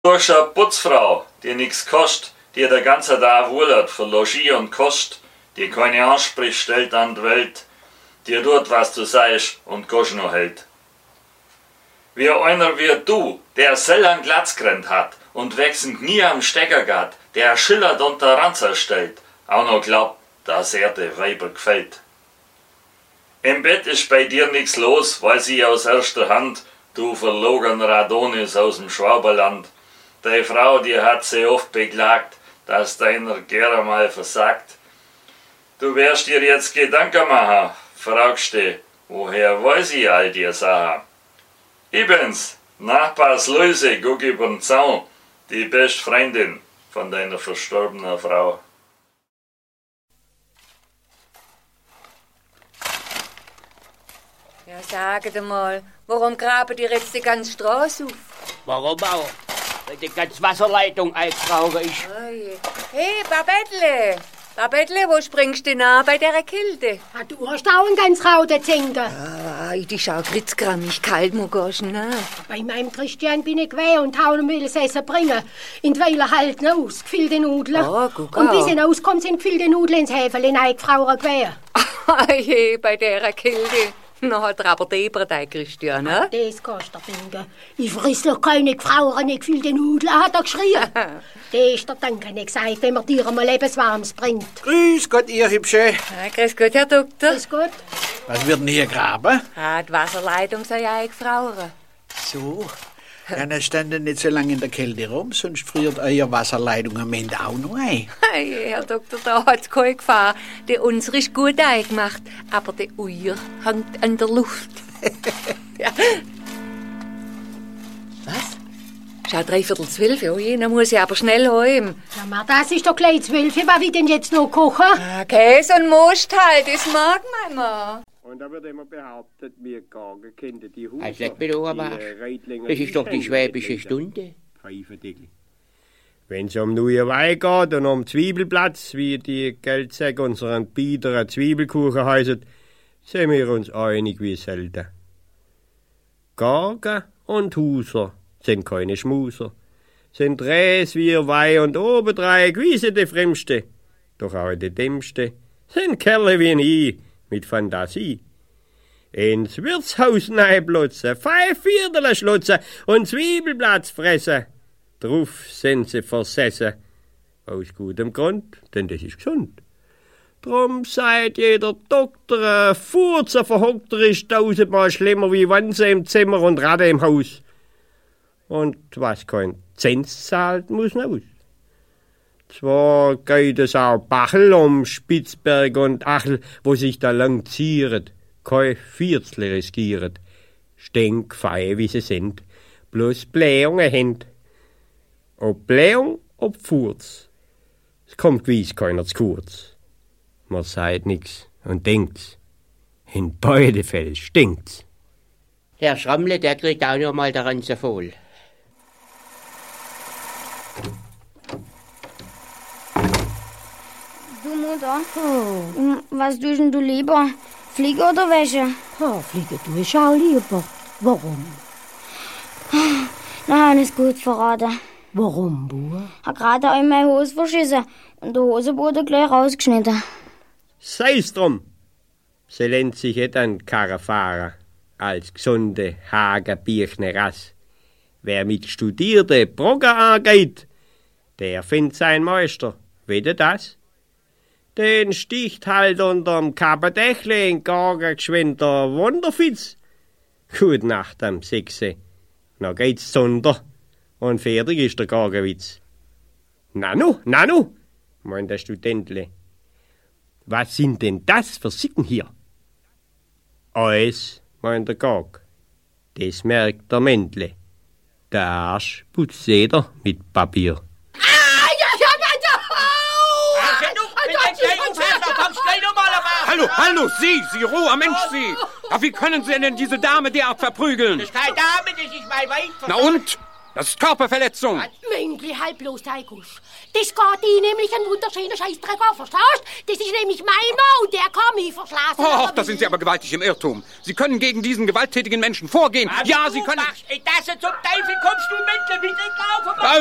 Durch eine Putzfrau, die nix kostet, die der ganze Tag wullert für Logis und Kost, die keine Ansprüche stellt an die Welt, die tut, was du sagst und Gosch noch hält. Wie einer wie du, der selten Glatzgrenz hat und wechselnd nie am Stecker geht, der schillert und der Ranzer stellt, auch noch glaubt, dass er der Weiber gefällt. Im Bett ist bei dir nix los, weil sie aus erster Hand, du verlogener Adonis aus dem Schwaberland. Die Frau, die hat sie oft beklagt, dass deiner gerne mal versagt. Du wirst dir jetzt Gedanken machen, fragst du, woher weiß ich all die Sachen? Ich bin's, Nachbars Luise, guck übern Zaun, die beste Freundin von deiner verstorbenen Frau. Ja, sagt mal, warum graben die jetzt die ganze Straße auf? Warum auch? Weil die ganze Wasserleitung eingetragen ist. Hey, Babettle, wo springst du denn an bei dieser Kälte? Du hast auch einen ganz rauen Zinker. Ich schau gritzgrammig kalt, Mogoschen, ne? Bei meinem Christian bin ich weh und hau will es Essen bringen. In der Weile halten aus, gefüllte Nudeln. Guck und bis er rauskommt, sind gefüllte Nudeln ins Häferl eingefroren quer. Hey, bei dieser Kälte. Na, hat er aber Deberteig, Christian, ne? Das kannst du denken. Ich friss doch keine gefrorene, nicht gefüllte Nudeln, hat er geschrien. Das ist der Danke nicht gesagt, wenn man dir einmal lebenswarmes bringt. Grüß Gott, ihr Hübsche. Grüß Gott, Herr Doktor. Grüß Gott. Was wird denn hier graben? Die Wasserleitung sei eingefroren. So. Ja, dann standen nicht so lange in der Kälte rum, sonst friert eure Wasserleitung am Ende auch noch ein. Hey, Herr Doktor, da hat's keine Gefahr. Der unsere ist gut eingemacht, aber der Uier hängt an der Luft. Ja. Was? Schau, 3:45, oje, dann muss ich aber schnell heim. Ja, ma, das ist doch gleich 12. Was will ich denn jetzt noch kochen? Käse und Most halt, das mag Mama. Und da wird immer behauptet, wir Gagen kennen die Huser. Also, das ist doch die schwäbische Stunde. Wenn es um neue Wein geht und um Zwiebelplatz, wie die Geldsäcke unseren biederen Zwiebelkuchen heißen, sind wir uns einig wie selten. Gagen und Huser sind keine Schmuser, sind Räs wie Wein und obendrein gewiese die Fremste, doch auch die Dämmste, sind Kerle wie ich, mit Fantasie. Ins Wirtshaus neiblotzen, 5 Viertel schlotzen und Zwiebelplatz fressen. Drauf sind sie versessen. Aus gutem Grund, denn das ist gesund. Drum sagt jeder Doktor, ein Furzer verhockter ist 1000-mal schlimmer wie Wanze im Zimmer und Ratte im Haus. Und was kein Zins zahlt, muss aus. Zwar geht es auch Bachel um Spitzberg und Achel, wo sich da lang zieret, kein Viertel riskieret, stinkfeie wie sie sind, bloß Blähungen händ. Ob Blähung, ob Furz, es kommt gewiss keiner zu kurz. Man sagt nix und denkt's, in beide Fällen stinkt's. Der Schrammle, der kriegt auch noch mal daran zu voll. Mutter, was tust denn du lieber? Fliege oder Wäsche? Fliege tue ich auch lieber. Warum? Na, habe ich's gut verraten. Warum, Bub? Hab gerade in meine Hose verschissen und der Hosenboden gleich rausgeschnitten. Sei's drum. Sie nennt sich ein Karrefahrer als gesunde Hagerbirchner Rass. Wer mit studierte Brogger angeht, der findet sein Meister. Wette das? Den sticht halt unterm Kabedächle in Gager geschwind der Wunderfitz. Gut Nacht am 6. Na geht's zunder und fertig ist der Gagerwitz. Nanu, meint der Studentle. Was sind denn das für Sitten hier? Eis, meint der Gag. Das merkt der Mändle. Der Arsch putzt jeder mit Papier. Hallo, Sie roher Mensch, Sie! Ja, wie können Sie denn diese Dame derart verprügeln? Das ist keine Dame, das ist mein Weib. Na und? Das ist Körperverletzung. Mündlich halt bloß, Heikusch. Das geht Ihnen nämlich ein wunderschöner Scheißdreck an, verstehst? Das ist nämlich mein Mann, der kann mich verschlafen. Och, da sind Sie aber gewaltig im Irrtum. Sie können gegen diesen gewalttätigen Menschen vorgehen. Was Ja, du Sie können... machst, in das zum Teufel kommst du mit, wie ich laufe.